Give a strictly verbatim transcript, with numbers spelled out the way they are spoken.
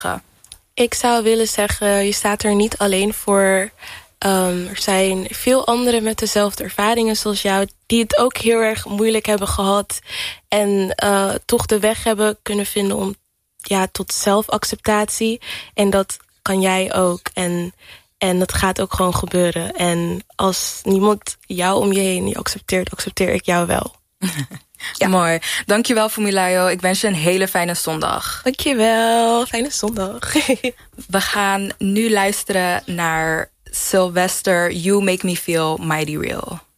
Ik zou willen zeggen, je staat er niet alleen voor. Um, er zijn veel anderen met dezelfde ervaringen zoals jou, die het ook heel erg moeilijk hebben gehad. En uh, toch de weg hebben kunnen vinden om ja, tot zelfacceptatie. En dat kan jij ook. En, en dat gaat ook gewoon gebeuren. En als niemand jou om je heen accepteert, accepteer ik jou wel. Ja. Mooi. Dankjewel, Fumilayo. Ik wens je een hele fijne zondag. Dankjewel. Fijne zondag. We gaan nu luisteren naar Sylvester, You Make Me Feel Mighty Real.